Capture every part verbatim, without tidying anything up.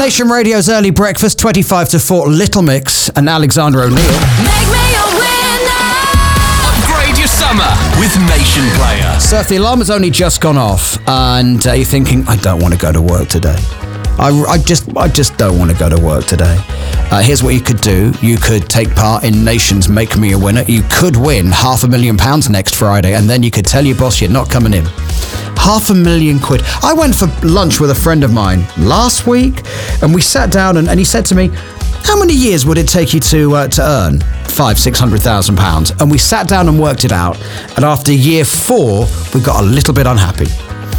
Nation Radio's early breakfast, twenty-five to four, Little Mix and Alexander O'Neill. Make me a winner. Upgrade your summer with Nation Player. So if the alarm has only just gone off and uh, you're thinking, I don't want to go to work today. I, I just I just don't want to go to work today. Uh, here's what you could do. You could take part in Nation's Make Me a Winner. You could win half a million pounds next Friday, and then you could tell your boss you're not coming in. Half a million quid. I went for lunch with a friend of mine last week, and we sat down, and, and he said to me, how many years would it take you to uh, to earn five, six hundred thousand pounds? And we sat down and worked it out, and after year four, we got a little bit unhappy.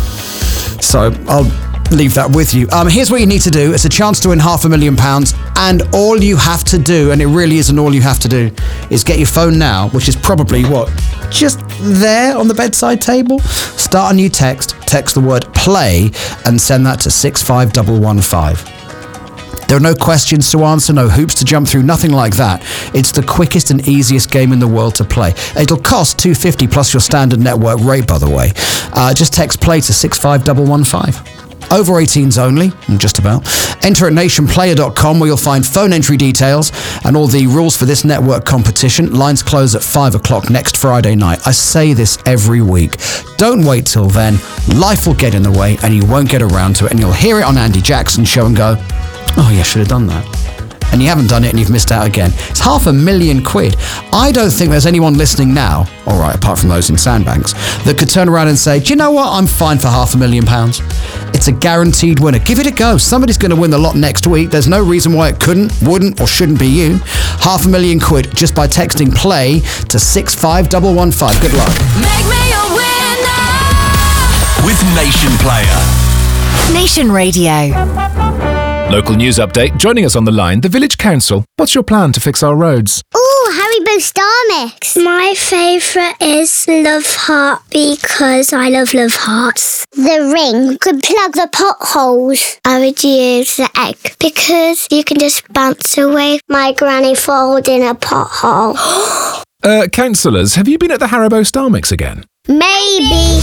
So I'll leave that with you. Um, here's what you need to do. It's a chance to win half a million pounds, and all you have to do, and it really isn't all you have to do, is get your phone now, which is probably what? Just there on the bedside table. Start a new text, text the word play, and send that to six five one one five. There are no questions to answer, no hoops to jump through, nothing like that. It's the quickest and easiest game in the world to play. It'll cost two pounds fifty plus your standard network rate, by the way. Uh, just text play to six five one one five. Over eighteens only, just about. Enter at nation player dot com where you'll find phone entry details and all the rules for this network competition. Lines close at five o'clock next Friday night. I say this every week. Don't wait till then. Life will get in the way and you won't get around to it, and you'll hear it on Andy Jackson's show and go, oh yeah, should have done that. And you haven't done it and you've missed out again. It's half a million quid. I don't think there's anyone listening now, all right, apart from those in Sandbanks, that could turn around and say, do you know what? I'm fine for half a million pounds. It's a guaranteed winner. Give it a go. Somebody's going to win the lot next week. There's no reason why it couldn't, wouldn't, or shouldn't be you. Half a million quid just by texting play to six five one one five. Good luck. Make me a winner. With Nation Player. Nation Radio. Local news update. Joining us on the line, the Village Council. What's your plan to fix our roads? Ooh, Haribo Star Mix. My favourite is Love Heart because I love Love Hearts. The ring could plug the potholes. I would use the egg because you can just bounce away my granny falls in a pothole. uh, councillors, have you been at the Haribo Star Mix again? Maybe.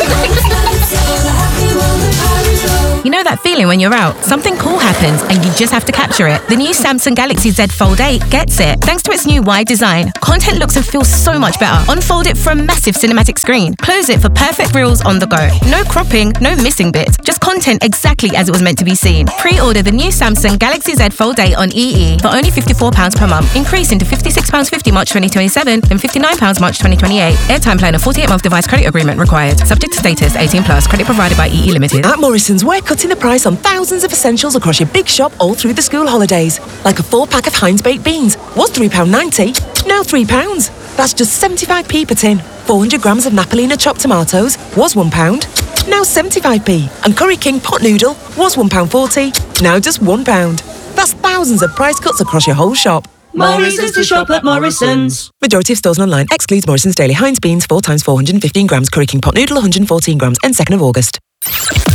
You know that feeling when you're out? Something cool happens and you just have to capture it. The new Samsung Galaxy Z Fold eight gets it. Thanks to its new wide design, content looks and feels so much better. Unfold it for a massive cinematic screen. Close it for perfect reels on the go. No cropping, no missing bits. Just content exactly as it was meant to be seen. Pre-order the new Samsung Galaxy Z Fold eight on E E for only fifty-four pounds per month, increasing to fifty-six pounds fifty March twenty twenty-seven, then fifty-nine pounds March twenty twenty-eight. Airtime plan and forty-eight month device credit agreement required. Subject to status, eighteen plus. Credit provided by E E Limited. At Morrison's, we're cutting the price on thousands of essentials across your big shop all through the school holidays. Like a four-pack of Heinz baked beans. Was three pounds ninety, now three pounds. That's just seventy-five p per tin. four hundred grams of Napolina chopped tomatoes was one pound, now seventy-five p. And Curry King pot noodle was one pound forty, now just one pound. That's thousands of price cuts across your whole shop. Morrison's to shop at Morrison's. Majority of stores and online excludes Morrison's Daily Heinz beans four times four hundred fifteen grams, Curry King pot noodle one hundred fourteen grams, and second of August.